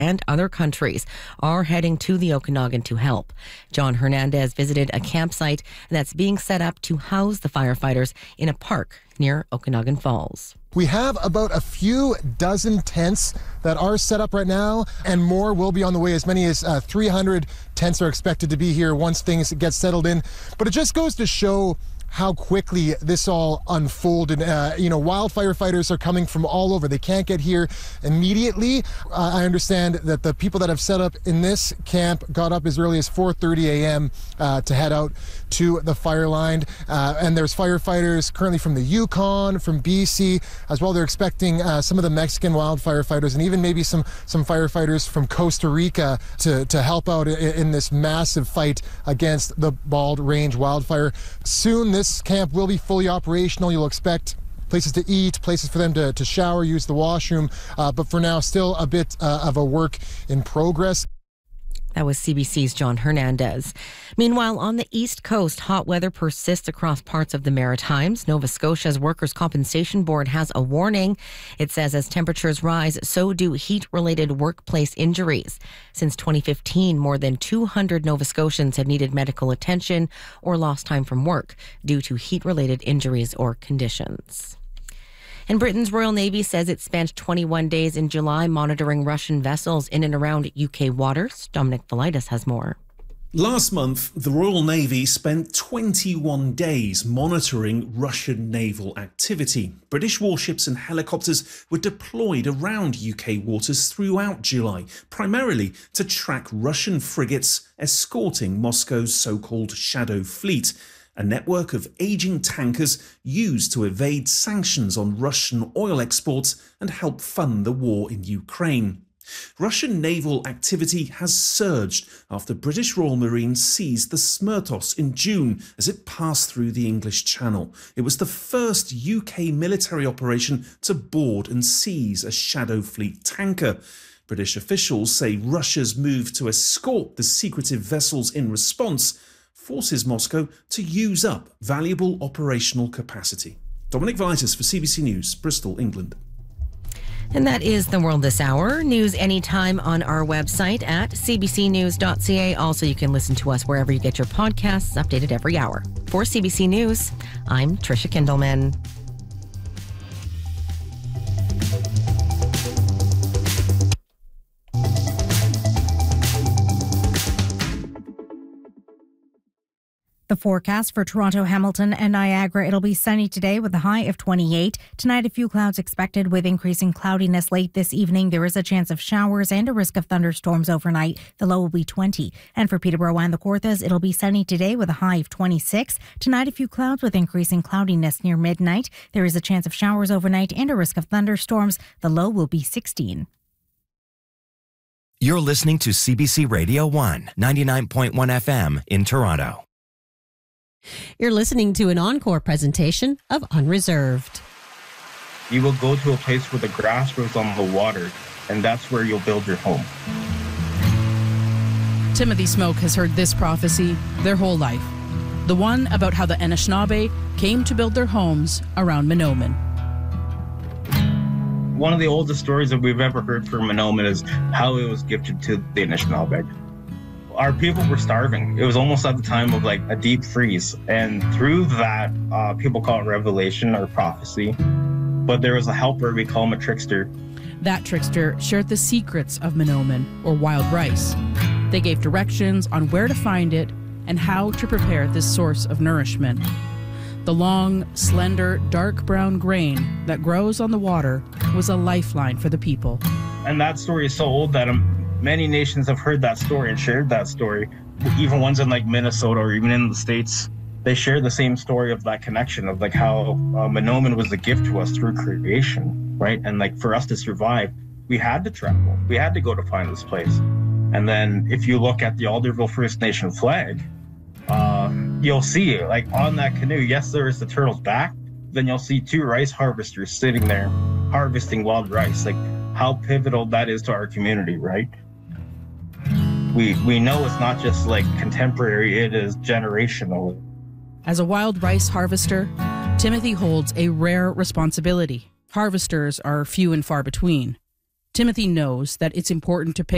and other countries are heading to the Okanagan to help. John Hernandez visited a campsite that's being set up to house the firefighters in a park near Okanagan Falls. We have about a few dozen tents that are set up right now, and more will be on the way. As many as 300 tents are expected to be here once things get settled in. But it just goes to show how quickly this all unfolded. Wild firefighters are coming from all over. They can't get here immediately. I understand that the people that have set up in this camp got up as early as 4:30 a.m. To head out to the fire line. And there's firefighters currently from the Yukon, from BC, as well. They're expecting some of the Mexican wild firefighters and even maybe some firefighters from Costa Rica to help out in this massive fight against the Bald Range wildfire. Soon, this camp will be fully operational. You'll expect places to eat, places for them to shower, use the washroom. But for now, still a bit of a work in progress. That was CBC's John Hernandez. Meanwhile, on the East Coast, hot weather persists across parts of the Maritimes. Nova Scotia's Workers' Compensation Board has a warning. It says as temperatures rise, so do heat-related workplace injuries. Since 2015, more than 200 Nova Scotians have needed medical attention or lost time from work due to heat-related injuries or conditions. And Britain's Royal Navy says it spent 21 days in July monitoring Russian vessels in and around UK waters. Dominic Velitis has more. Last month, the Royal Navy spent 21 days monitoring Russian naval activity. British warships and helicopters were deployed around UK waters throughout July, primarily to track Russian frigates escorting Moscow's so-called Shadow Fleet, a network of aging tankers used to evade sanctions on Russian oil exports and help fund the war in Ukraine. Russian naval activity has surged after British Royal Marines seized the Smertos in June as it passed through the English Channel. It was the first UK military operation to board and seize a Shadow Fleet tanker. British officials say Russia's move to escort the secretive vessels in response forces Moscow to use up valuable operational capacity. Dominic Velitis for CBC News, Bristol, England. And that is The World This Hour. News anytime on our website at cbcnews.ca. Also, you can listen to us wherever you get your podcasts, updated every hour. For CBC News, I'm Tricia Kindleman. The forecast for Toronto, Hamilton, and Niagara. It'll be sunny today with a high of 28. Tonight, a few clouds expected with increasing cloudiness late this evening. There is a chance of showers and a risk of thunderstorms overnight. The low will be 20. And for Peterborough and the Kawarthas, it'll be sunny today with a high of 26. Tonight, a few clouds with increasing cloudiness near midnight. There is a chance of showers overnight and a risk of thunderstorms. The low will be 16. You're listening to CBC Radio 1, 99.1 FM in Toronto. You're listening to an encore presentation of Unreserved. You will go to a place where the grass grows on the water, and that's where you'll build your home. Timothy Smoke has heard this prophecy their whole life. The one about how the Anishinaabe came to build their homes around Mahnomen. One of the oldest stories that we've ever heard from Mahnomen is how it was gifted to the Anishinaabe. Our people were starving. It was almost at the time of like a deep freeze. And through that, people call it revelation or prophecy. But there was a helper, we call him a trickster. That trickster shared the secrets of Mahnomen, or wild rice. They gave directions on where to find it and how to prepare this source of nourishment. The long, slender, dark brown grain that grows on the water was a lifeline for the people. And that story is so old that many nations have heard that story and shared that story. Even ones in like Minnesota or even in the States, they share the same story of that connection of like how Mahnomen was a gift to us through creation, right? And like for us to survive, we had to travel. We had to go to find this place. And then if you look at the Alderville First Nation flag, you'll see like on that canoe, yes, there is the turtle's back, then you'll see two rice harvesters sitting there harvesting wild rice. Like how pivotal that is to our community, right? We know it's not just like contemporary, it is generational. As a wild rice harvester, Timothy holds a rare responsibility. Harvesters are few and far between. Timothy knows that it's important to pick